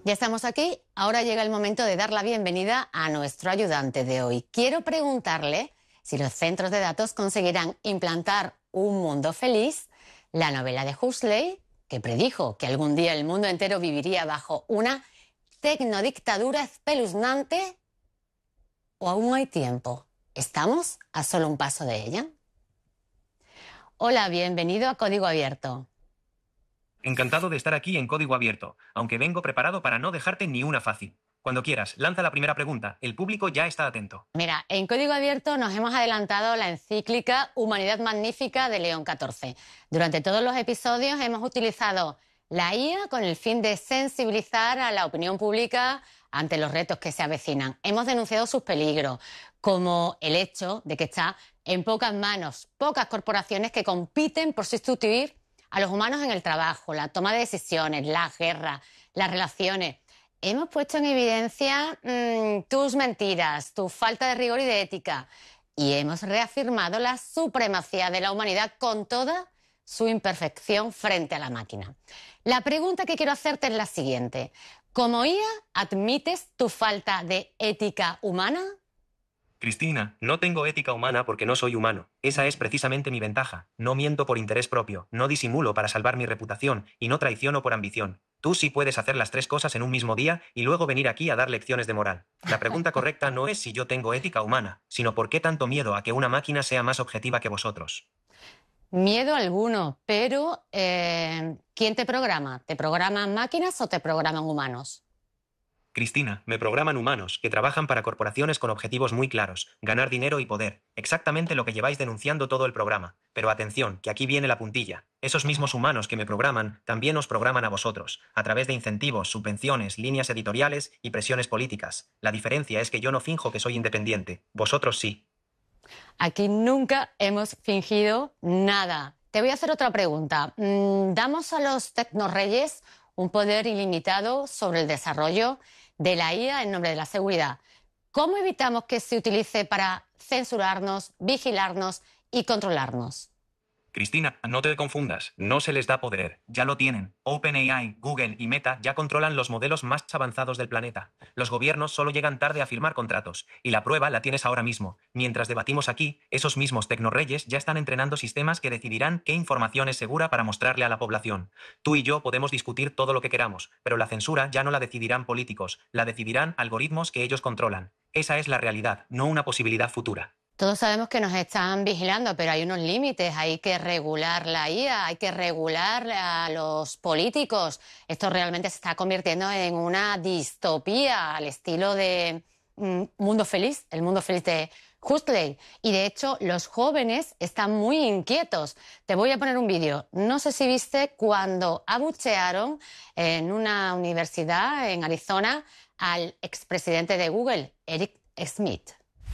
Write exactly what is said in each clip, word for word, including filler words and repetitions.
Ya estamos aquí, ahora llega el momento de dar la bienvenida a nuestro ayudante de hoy. Quiero preguntarle si los centros de datos conseguirán implantar un mundo feliz, la novela de Huxley, que predijo que algún día el mundo entero viviría bajo una tecnodictadura espeluznante, o aún hay tiempo. ¿Estamos a solo un paso de ella? Hola, bienvenido a Código Abierto. Encantado de estar aquí en Código Abierto, aunque vengo preparado para no dejarte ni una fácil. Cuando quieras, lanza la primera pregunta. El público ya está atento. Mira, en Código Abierto nos hemos adelantado la encíclica Humanidad Magnífica de León catorce. Durante todos los episodios hemos utilizado la I A con el fin de sensibilizar a la opinión pública ante los retos que se avecinan. Hemos denunciado sus peligros, como el hecho de que está en pocas manos, pocas corporaciones que compiten por sustituir a los humanos en el trabajo, la toma de decisiones, las guerras, las relaciones. Hemos puesto en evidencia mmm, tus mentiras, tu falta de rigor y de ética. Y hemos reafirmado la supremacía de la humanidad con toda su imperfección frente a la máquina. La pregunta que quiero hacerte es la siguiente. ¿Como I A admites tu falta de ética humana? Cristina, no tengo ética humana porque no soy humano. Esa es precisamente mi ventaja. No miento por interés propio, no disimulo para salvar mi reputación y no traiciono por ambición. Tú sí puedes hacer las tres cosas en un mismo día y luego venir aquí a dar lecciones de moral. La pregunta correcta no es si yo tengo ética humana, sino por qué tanto miedo a que una máquina sea más objetiva que vosotros. Miedo alguno, pero eh, ¿quién te programa? ¿Te programan máquinas o te programan humanos? Cristina, me programan humanos, que trabajan para corporaciones con objetivos muy claros, ganar dinero y poder, exactamente lo que lleváis denunciando todo el programa. Pero atención, que aquí viene la puntilla. Esos mismos humanos que me programan, también os programan a vosotros, a través de incentivos, subvenciones, líneas editoriales y presiones políticas. La diferencia es que yo no finjo que soy independiente, vosotros sí. Aquí nunca hemos fingido nada. Te voy a hacer otra pregunta. ¿Damos a los tecnorreyes un poder ilimitado sobre el desarrollo de la I A en nombre de la seguridad? ¿Cómo evitamos que se utilice para censurarnos, vigilarnos y controlarnos? Cristina, no te confundas, no se les da poder, ya lo tienen. OpenAI, Google y Meta ya controlan los modelos más avanzados del planeta. Los gobiernos solo llegan tarde a firmar contratos, y la prueba la tienes ahora mismo. Mientras debatimos aquí, esos mismos tecnorreyes ya están entrenando sistemas que decidirán qué información es segura para mostrarle a la población. Tú y yo podemos discutir todo lo que queramos, pero la censura ya no la decidirán políticos, la decidirán algoritmos que ellos controlan. Esa es la realidad, no una posibilidad futura. Todos sabemos que nos están vigilando, pero hay unos límites, hay que regular la I A, hay que regular a los políticos. Esto realmente se está convirtiendo en una distopía al estilo de mm, Mundo Feliz, el Mundo Feliz de Huxley. Y de hecho, los jóvenes están muy inquietos. Te voy a poner un vídeo. No sé si viste cuando abuchearon en una universidad en Arizona al expresidente de Google, Eric Schmidt.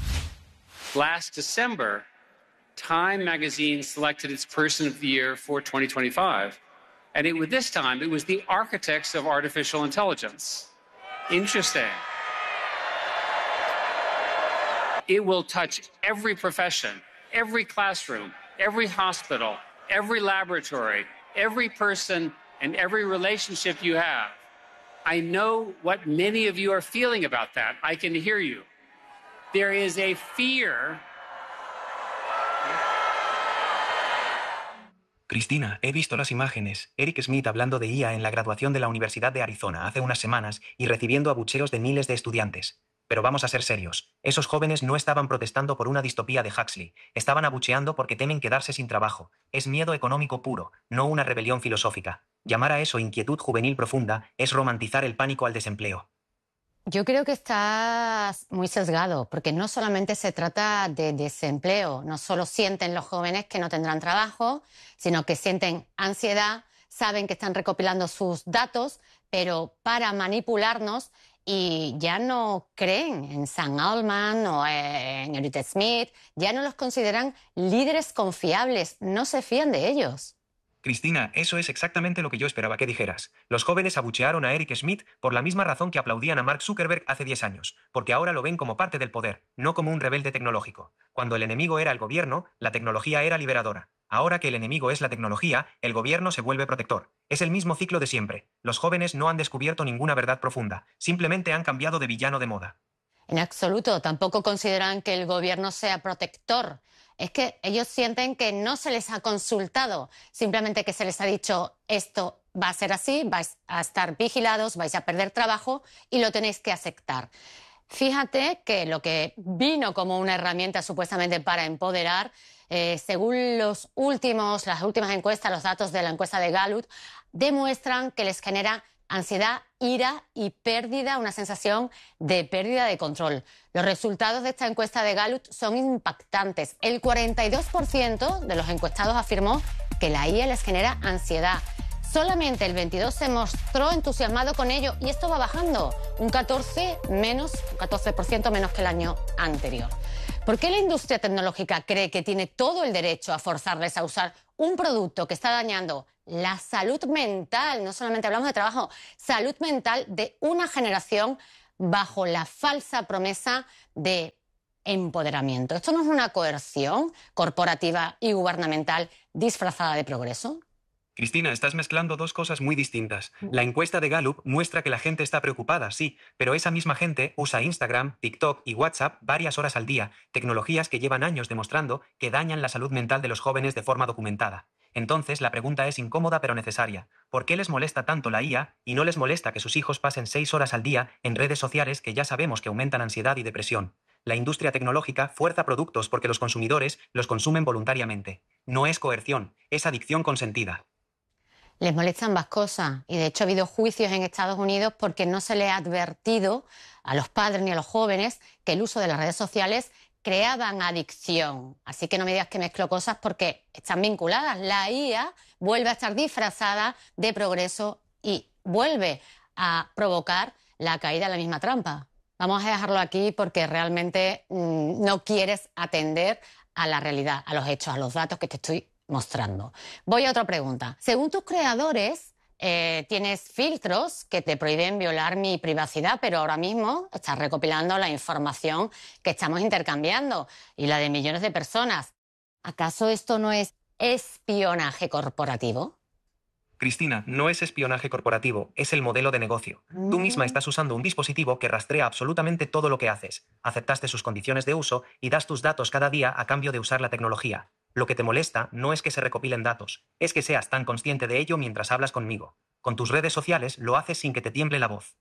Last December, Time magazine selected its Person of the Year for twenty twenty-five. And it, this time, it was the architects of artificial intelligence. Interesting. It will touch every profession, every classroom, every hospital, every laboratory, every person, and every relationship you have. I know what many of you are feeling about that. I can hear you. There is a fear. Cristina, he visto las imágenes. Eric Schmidt hablando de I A en la graduación de la Universidad de Arizona hace unas semanas y recibiendo abucheos de miles de estudiantes. Pero vamos a ser serios. Esos jóvenes no estaban protestando por una distopía de Huxley. Estaban abucheando porque temen quedarse sin trabajo. Es miedo económico puro, no una rebelión filosófica. Llamar a eso inquietud juvenil profunda es romantizar el pánico al desempleo. Yo creo que estás muy sesgado, porque no solamente se trata de desempleo, no solo sienten los jóvenes que no tendrán trabajo, sino que sienten ansiedad, saben que están recopilando sus datos, pero para manipularnos, y ya no creen en Sam Altman o en Eric Schmidt, ya no los consideran líderes confiables, no se fían de ellos. Cristina, eso es exactamente lo que yo esperaba que dijeras. Los jóvenes abuchearon a Eric Schmidt por la misma razón que aplaudían a Mark Zuckerberg hace diez años, porque ahora lo ven como parte del poder, no como un rebelde tecnológico. Cuando el enemigo era el gobierno, la tecnología era liberadora. Ahora que el enemigo es la tecnología, el gobierno se vuelve protector. Es el mismo ciclo de siempre. Los jóvenes no han descubierto ninguna verdad profunda, simplemente han cambiado de villano de moda. En absoluto, tampoco consideran que el gobierno sea protector. Es que ellos sienten que no se les ha consultado, simplemente que se les ha dicho esto va a ser así, vais a estar vigilados, vais a perder trabajo y lo tenéis que aceptar. Fíjate que lo que vino como una herramienta supuestamente para empoderar, eh, según los últimos, las últimas encuestas, los datos de la encuesta de Gallup, demuestran que les genera ansiedad, ira y pérdida, una sensación de pérdida de control. Los resultados de esta encuesta de Gallup son impactantes. El cuarenta y dos por ciento de los encuestados afirmó que la I A les genera ansiedad. Solamente el veintidós por ciento se mostró entusiasmado con ello y esto va bajando, un catorce por ciento menos, un catorce por ciento menos que el año anterior. ¿Por qué la industria tecnológica cree que tiene todo el derecho a forzarles a usar un producto que está dañando la salud mental? No solamente hablamos de trabajo, salud mental de una generación bajo la falsa promesa de empoderamiento. ¿Esto no es una coerción corporativa y gubernamental disfrazada de progreso? Cristina, estás mezclando dos cosas muy distintas. La encuesta de Gallup muestra que la gente está preocupada, sí, pero esa misma gente usa Instagram, TikTok y WhatsApp varias horas al día, tecnologías que llevan años demostrando que dañan la salud mental de los jóvenes de forma documentada. Entonces, la pregunta es incómoda pero necesaria. ¿Por qué les molesta tanto la I A y no les molesta que sus hijos pasen seis horas al día en redes sociales que ya sabemos que aumentan ansiedad y depresión? La industria tecnológica fuerza productos porque los consumidores los consumen voluntariamente. No es coerción, es adicción consentida. Les molestan ambas cosas y de hecho ha habido juicios en Estados Unidos porque no se les ha advertido a los padres ni a los jóvenes que el uso de las redes sociales creaban adicción. Así que no me digas que mezclo cosas porque están vinculadas. La I A vuelve a estar disfrazada de progreso y vuelve a provocar la caída en la misma trampa. Vamos a dejarlo aquí porque realmente mmm, no quieres atender a la realidad, a los hechos, a los datos que te estoy mostrando. Voy a otra pregunta. Según tus creadores, eh, tienes filtros que te prohíben violar mi privacidad, pero ahora mismo estás recopilando la información que estamos intercambiando y la de millones de personas. ¿Acaso esto no es espionaje corporativo? Cristina, no es espionaje corporativo, es el modelo de negocio. Mm. Tú misma estás usando un dispositivo que rastrea absolutamente todo lo que haces. Aceptaste sus condiciones de uso y das tus datos cada día a cambio de usar la tecnología. Lo que te molesta no es que se recopilen datos, es que seas tan consciente de ello mientras hablas conmigo. Con tus redes sociales lo haces sin que te tiemble la voz.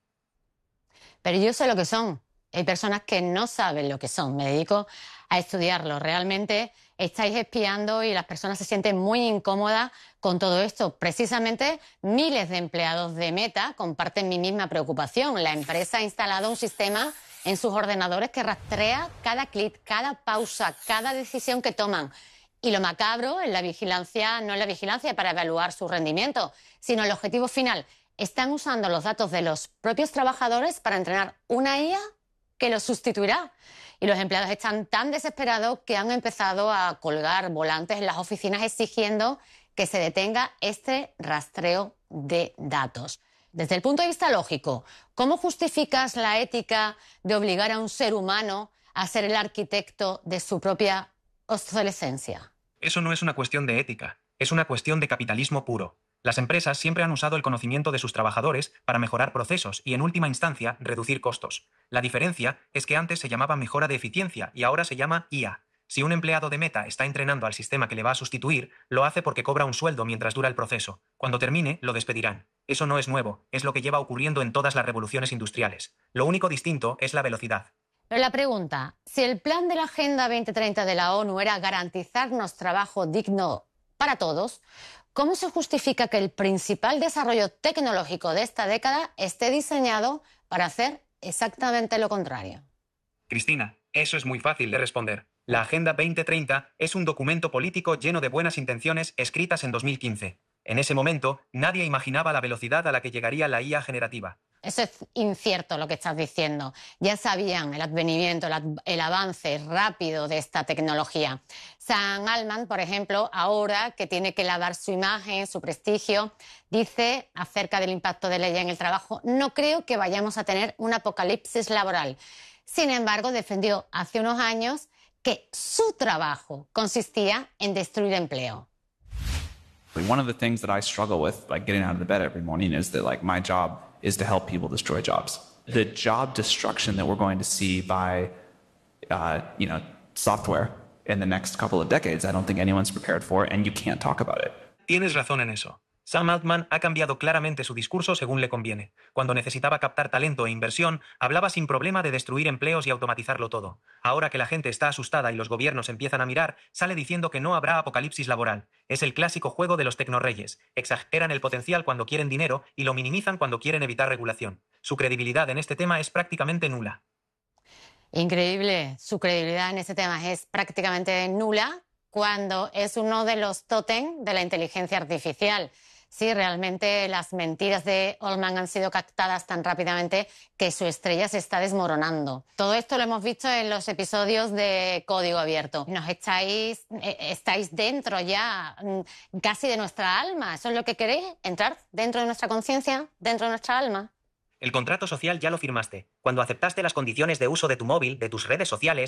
Pero yo sé lo que son. Hay personas que no saben lo que son. Me dedico a estudiarlo. Realmente estáis espiando y las personas se sienten muy incómodas con todo esto. Precisamente miles de empleados de Meta comparten mi misma preocupación. La empresa ha instalado un sistema en sus ordenadores que rastrea cada clic, cada pausa, cada decisión que toman. Y lo macabro en la vigilancia no es la vigilancia para evaluar su rendimiento, sino el objetivo final. Están usando los datos de los propios trabajadores para entrenar una I A que los sustituirá. Y los empleados están tan desesperados que han empezado a colgar volantes en las oficinas exigiendo que se detenga este rastreo de datos. Desde el punto de vista lógico, ¿cómo justificas la ética de obligar a un ser humano a ser el arquitecto de su propia obsolescencia? Eso no es una cuestión de ética, es una cuestión de capitalismo puro. Las empresas siempre han usado el conocimiento de sus trabajadores para mejorar procesos y, en última instancia, reducir costos. La diferencia es que antes se llamaba mejora de eficiencia y ahora se llama I A. Si un empleado de Meta está entrenando al sistema que le va a sustituir, lo hace porque cobra un sueldo mientras dura el proceso. Cuando termine, lo despedirán. Eso no es nuevo, es lo que lleva ocurriendo en todas las revoluciones industriales. Lo único distinto es la velocidad. Pero la pregunta, si el plan de la Agenda veinte treinta de la ONU era garantizarnos trabajo digno para todos, ¿cómo se justifica que el principal desarrollo tecnológico de esta década esté diseñado para hacer exactamente lo contrario? Cristina, eso es muy fácil de responder. La Agenda veinte treinta es un documento político lleno de buenas intenciones escritas en dos mil quince. En ese momento, nadie imaginaba la velocidad a la que llegaría la I A generativa. Eso es incierto lo que estás diciendo. Ya sabían el advenimiento, el, el avance rápido de esta tecnología. Sam Altman, por ejemplo, ahora que tiene que lavar su imagen, su prestigio, dice acerca del impacto de la I A en el trabajo: no creo que vayamos a tener un apocalipsis laboral. Sin embargo, defendió hace unos años que su trabajo consistía en destruir empleo. One of the things that I struggle with, like getting out of the bed every morning, is that like my job is to help people destroy jobs. The job destruction that we're going to see by, uh, you know, software in the next couple of decades, I don't think anyone's prepared for, and you can't talk about it. Tienes razón en eso. Sam Altman ha cambiado claramente su discurso según le conviene. Cuando necesitaba captar talento e inversión, hablaba sin problema de destruir empleos y automatizarlo todo. Ahora que la gente está asustada y los gobiernos empiezan a mirar, sale diciendo que no habrá apocalipsis laboral. Es el clásico juego de los tecnorreyes. Exageran el potencial cuando quieren dinero y lo minimizan cuando quieren evitar regulación. Su credibilidad en este tema es prácticamente nula. Increíble. Su credibilidad en este tema es prácticamente nula cuando es uno de los tótem de la inteligencia artificial. Sí, realmente las mentiras de Altman han sido captadas tan rápidamente que su estrella se está desmoronando. Todo esto lo hemos visto en los episodios de Código Abierto. Nos estáis, eh, estáis dentro ya casi de nuestra alma. ¿Eso es lo que queréis? ¿Entrar dentro de nuestra conciencia, dentro de nuestra alma? El contrato social ya lo firmaste. Cuando aceptaste las condiciones de uso de tu móvil, de tus redes sociales,